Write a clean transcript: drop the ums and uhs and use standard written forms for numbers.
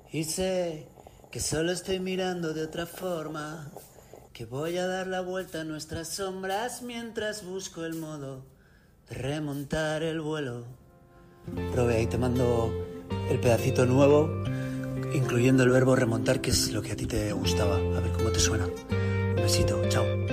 Y sé que solo estoy mirando de otra forma, que voy a dar la vuelta a nuestras sombras mientras busco el modo de remontar el vuelo. Probe, ahí te mando el pedacito nuevo, incluyendo el verbo remontar, que es lo que a ti te gustaba. A ver cómo te suena. Un besito, chao.